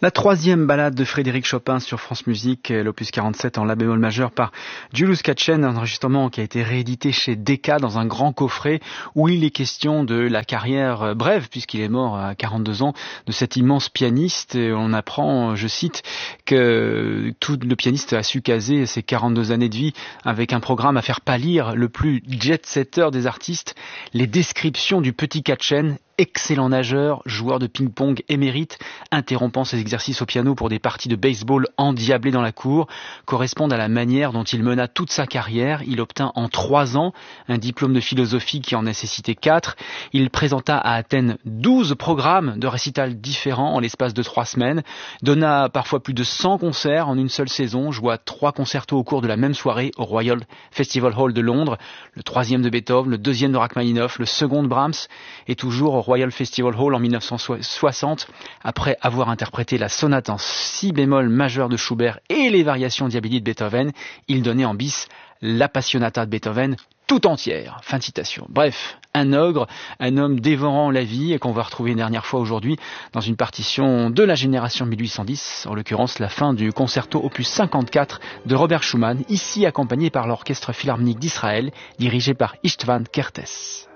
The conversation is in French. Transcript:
La troisième ballade de Frédéric Chopin sur France Musique, l'opus 47 en la bémol majeur par Julius Katchen, un enregistrement qui a été réédité chez Decca dans un grand coffret où il est question de la carrière brève, puisqu'il est mort à 42 ans, de cet immense pianiste. Et on apprend, je cite, que tout le pianiste a su caser ses 42 années de vie avec un programme à faire pâlir le plus jet-setter des artistes, les descriptions du petit Katchen, excellent nageur, joueur de ping-pong émérite, interrompant ses exercices au piano pour des parties de baseball endiablées dans la cour, correspondent à la manière dont il mena toute sa carrière. Il obtint en 3 ans un diplôme de philosophie qui en nécessitait 4. Il présenta à Athènes 12 programmes de récitals différents en l'espace de 3 semaines, donna parfois plus de 100 concerts en une seule saison, joua 3 concertos au cours de la même soirée au Royal Festival Hall de Londres, le 3e de Beethoven, le 2e de Rachmaninoff, le 2e de Brahms, et toujours au Royal Festival Hall en 1960, après avoir interprété la sonate en si bémol majeur de Schubert et les variations diabelli de Beethoven, il donnait en bis la Passionata de Beethoven tout entière. Fin de citation. Bref, un ogre, un homme dévorant la vie et qu'on va retrouver une dernière fois aujourd'hui dans une partition de la génération 1810, en l'occurrence la fin du concerto opus 54 de Robert Schumann, ici accompagné par l'Orchestre Philharmonique d'Israël, dirigé par Istvan Kertész.